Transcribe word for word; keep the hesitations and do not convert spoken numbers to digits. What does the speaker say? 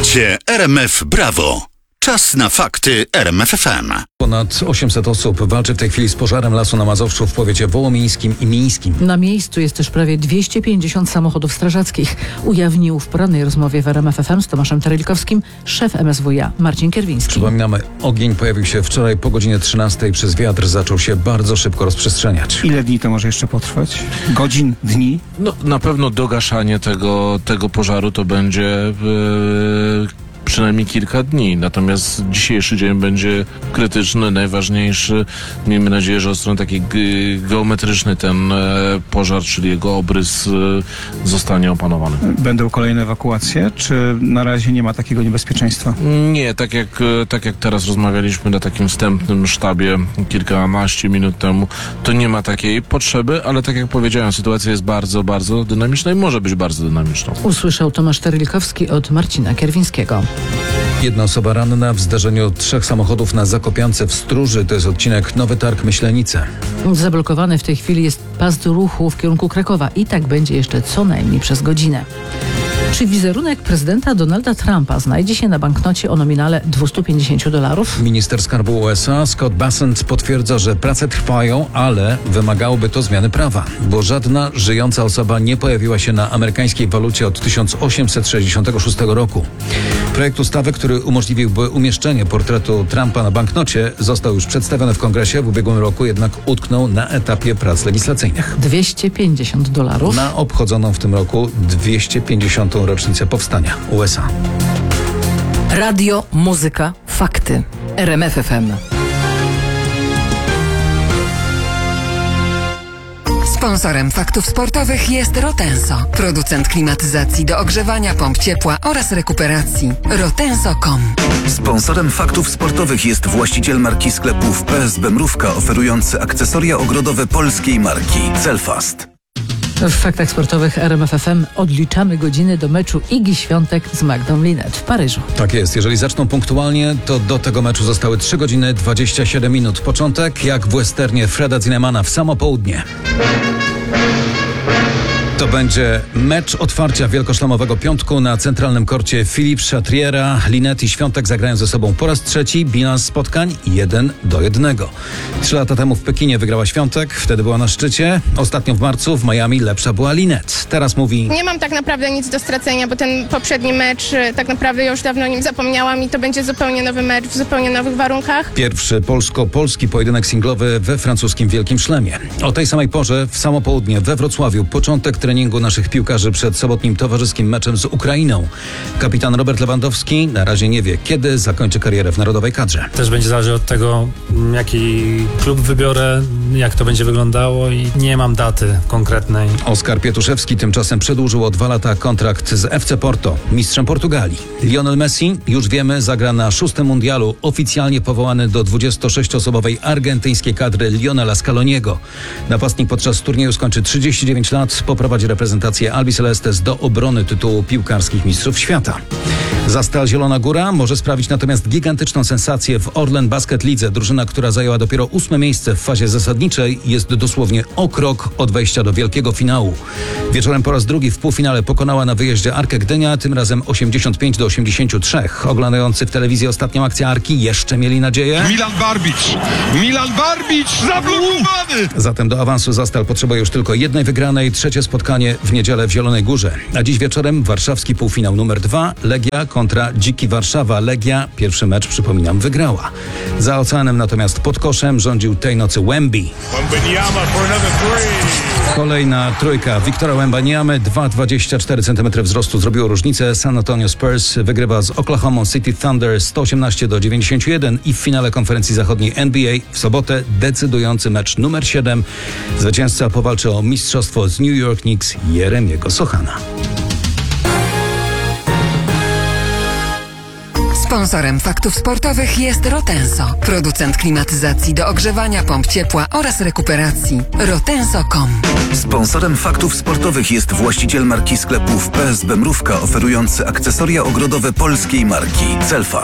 Słuchacie R M F Brawo. Czas na fakty R M F F M. Ponad osiemset osób walczy w tej chwili z pożarem lasu na Mazowszu w powiecie wołomińskim i mińskim. Na miejscu jest też prawie dwieście pięćdziesiąt samochodów strażackich. Ujawnił w porannej rozmowie w R M F F M z Tomaszem Terlikowskim szef M S W iA Marcin Kierwiński. Przypominamy, ogień pojawił się wczoraj po godzinie trzynastej. Przez wiatr zaczął się bardzo szybko rozprzestrzeniać. Ile dni to może jeszcze potrwać? Godzin, dni? No, na pewno dogaszanie tego, tego pożaru to będzie yy, przynajmniej kilka dni. Natomiast dzisiejszy dzień będzie krytyczny, najważniejszy. Miejmy nadzieję, że od strony takiej ge- geometrycznej ten e, pożar, czyli jego obrys e, zostanie opanowany. Będą kolejne ewakuacje, czy na razie nie ma takiego niebezpieczeństwa? Nie, tak jak, e, tak jak teraz rozmawialiśmy na takim wstępnym sztabie kilkanaście minut temu, to nie ma takiej potrzeby, ale tak jak powiedziałem, sytuacja jest bardzo, bardzo dynamiczna i może być bardzo dynamiczna. Usłyszał Tomasz Terlikowski od Marcina Kierwińskiego. Jedna osoba ranna w zdarzeniu trzech samochodów na Zakopiance w Stróży. To jest odcinek Nowy Targ Myślenice. Zablokowany w tej chwili jest pas ruchu w kierunku Krakowa i tak będzie jeszcze co najmniej przez godzinę. Czy wizerunek prezydenta Donalda Trumpa znajdzie się na banknocie o nominale dwieście pięćdziesiąt dolarów? Minister skarbu U S A Scott Bessent potwierdza, że prace trwają, ale wymagałoby to zmiany prawa, bo żadna żyjąca osoba nie pojawiła się na amerykańskiej walucie od tysiąc osiemset sześćdziesiątego szóstego roku. Projekt ustawy, który umożliwiłby umieszczenie portretu Trumpa na banknocie, został już przedstawiony w Kongresie w ubiegłym roku, jednak utknął na etapie prac legislacyjnych. dwieście pięćdziesiąt dolarów? Na obchodzoną w tym roku dwieście pięćdziesiątą rocznicę powstania U S A. Radio, muzyka, fakty. R M F F M. Sponsorem faktów sportowych jest Rotenso, producent klimatyzacji do ogrzewania, pomp ciepła oraz rekuperacji. rotenso kropka com. Sponsorem faktów sportowych jest właściciel marki sklepów P S B Mrówka, oferujący akcesoria ogrodowe polskiej marki Celfast. W faktach sportowych R M F F M odliczamy godziny do meczu Igi Świątek z Magdą Linette w Paryżu. Tak jest. Jeżeli zaczną punktualnie, to do tego meczu zostały trzy godziny dwadzieścia siedem minut. Początek jak w westernie Freda Zinnemana w samo południe. To będzie mecz otwarcia wielkoszlemowego piątku na centralnym korcie Philippe Chatriera. Linette i Świątek zagrają ze sobą po raz trzeci. Bilans spotkań jeden do jednego. Trzy lata temu w Pekinie wygrała Świątek, wtedy była na szczycie. Ostatnio w marcu w Miami lepsza była Linette. Teraz mówi: nie mam tak naprawdę nic do stracenia, bo ten poprzedni mecz tak naprawdę już dawno o nim zapomniałam i to będzie zupełnie nowy mecz w zupełnie nowych warunkach. Pierwszy polsko-polski pojedynek singlowy we francuskim Wielkim Szlemie. O tej samej porze w samo południe we Wrocławiu początek treningu naszych piłkarzy przed sobotnim towarzyskim meczem z Ukrainą. Kapitan Robert Lewandowski na razie nie wie, kiedy zakończy karierę w narodowej kadrze. Też będzie zależeć od tego, jaki klub wybiorę, jak to będzie wyglądało i nie mam daty konkretnej. Oskar Pietuszewski tymczasem przedłużył o dwa lata kontrakt z F C Porto, mistrzem Portugalii. Lionel Messi, już wiemy, zagra na szóstym mundialu, oficjalnie powołany do dwudziestosześcioosobowej argentyńskiej kadry Lionela Scaloniego. Napastnik podczas turnieju skończy trzydzieści dziewięć lat, poprowadzi reprezentację Albi Celestes do obrony tytułu piłkarskich mistrzów świata. Zastal Zielona Góra może sprawić natomiast gigantyczną sensację w Orlen Basket Lidze. Drużyna, która zajęła dopiero ósme miejsce w fazie zasadniczej, jest dosłownie o krok od wejścia do wielkiego finału. Wieczorem po raz drugi w półfinale pokonała na wyjeździe Arkę Gdynia, tym razem osiemdziesiąt pięć do osiemdziesięciu trzech. Oglądający w telewizji ostatnią akcję Arki jeszcze mieli nadzieję. Milan Barbic! Milan Barbic zablokowany! Zatem do awansu Zastal potrzebuje już tylko jednej wygranej. Trzecie spotkanie w niedzielę w Zielonej Górze. A dziś wieczorem warszawski półfinał numer dwa. Legia kontra Dziki Warszawa. Legia pierwszy mecz, przypominam, wygrała. Za oceanem natomiast pod koszem rządził tej nocy Wemby. Kolejna trójka Wiktora Wembanyamy, dwa przecinek dwadzieścia cztery centymetry wzrostu zrobiło różnicę. San Antonio Spurs wygrywa z Oklahoma City Thunder sto osiemnaście do dziewięćdziesięciu jeden i w finale konferencji zachodniej N B A w sobotę decydujący mecz numer siedem. Zwycięzca powalczy o mistrzostwo z New York Knicks Jeremiego Sochana. Sponsorem faktów sportowych jest Rotenso, producent klimatyzacji do ogrzewania, pomp ciepła oraz rekuperacji. rotenso kropka com. Sponsorem faktów sportowych jest właściciel marki sklepów P S B Mrówka, oferujący akcesoria ogrodowe polskiej marki Celfast.